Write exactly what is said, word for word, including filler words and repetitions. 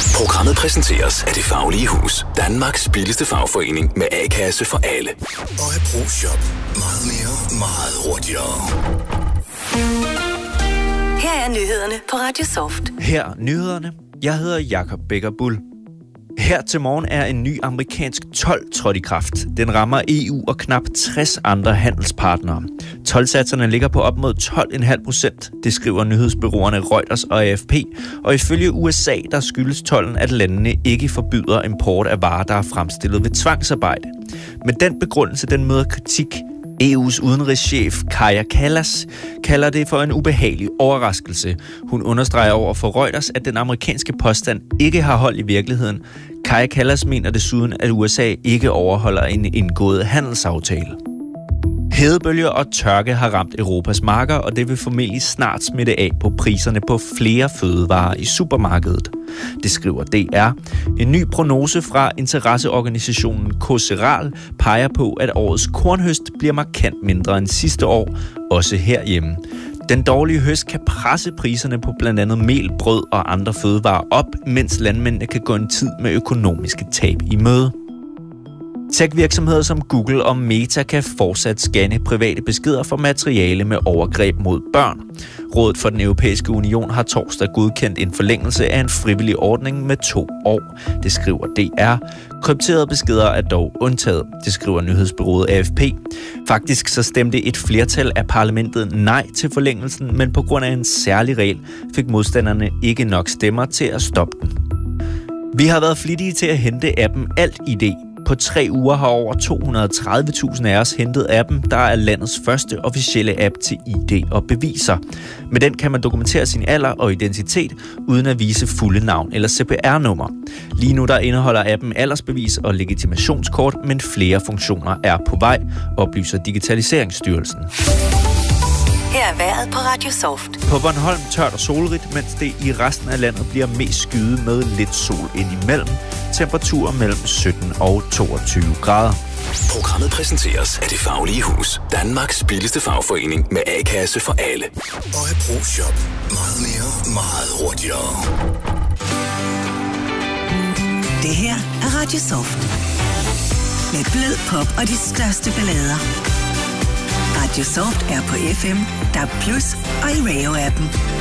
Programmet præsenteres af Det Faglige Hus. Danmarks billigste fagforening med A-kasse for alle. Og Bro Shop. Meget mere, meget hurtigere. Her er nyhederne på Radio Soft. Her nyhederne. Jeg hedder Jakob Becker Bull. Her til morgen er en ny amerikansk told trådt i kraft. Den rammer E U og knap tres andre handelspartnere. Toldsatserne ligger på op mod tolv komma fem procent, det skriver nyhedsbureauerne Reuters og A F P. Og ifølge U S A, der skyldes tolden, at landene ikke forbyder import af varer, der er fremstillet ved tvangsarbejde. Men den begrundelse, den møder kritik. E U's udenrigschef Kaja Kallas kalder det for en ubehagelig overraskelse. Hun understreger over for Reuters, at den amerikanske påstand ikke har hold i virkeligheden. Kaja Kallas mener desuden, at U S A ikke overholder en indgået handelsaftale. Hedebølger og tørke har ramt Europas marker, og det vil formentlig snart smitte af på priserne på flere fødevarer i supermarkedet. Det skriver D R. En ny prognose fra interesseorganisationen Coceral peger på, at årets kornhøst bliver markant mindre end sidste år, også herhjemme. Den dårlige høst kan presse priserne på blandt andet mel, brød og andre fødevarer op, mens landmændene kan gå en tid med økonomiske tab i møde. Tech-virksomheder som Google og Meta kan fortsat scanne private beskeder for materiale med overgreb mod børn. Rådet for den Europæiske Union har torsdag godkendt en forlængelse af en frivillig ordning med to år. Det skriver D R. Krypterede beskeder er dog undtaget. Det skriver nyhedsbureauet A F P. Faktisk så stemte et flertal af parlamentet nej til forlængelsen, men på grund af en særlig regel fik modstanderne ikke nok stemmer til at stoppe den. Vi har været flittige til at hente appen Alt I D. På tre uger har over to hundrede og tredive tusind af os hentet appen, der er landets første officielle app til I D og beviser. Med den kan man dokumentere sin alder og identitet, uden at vise fulde navn eller C P R-nummer. Lige nu der indeholder appen aldersbevis og legitimationskort, men flere funktioner er på vej, oplyser Digitaliseringsstyrelsen. Her er vejret på Radio Soft. På Bornholm tørt og solrigt, mens det i resten af landet bliver mest skyet med lidt sol indimellem. Temperaturer mellem sytten og toogtyve grader. Programmet præsenteres af Det Faglige Hus. Danmarks billigste fagforening med A-kasse for alle. Og Bro Shop. Meget mere, meget hurtigere. Det her er Radio Soft. Med blød pop og de største ballader. Radio Soft er på F M, D A B plus og i Radio-appen.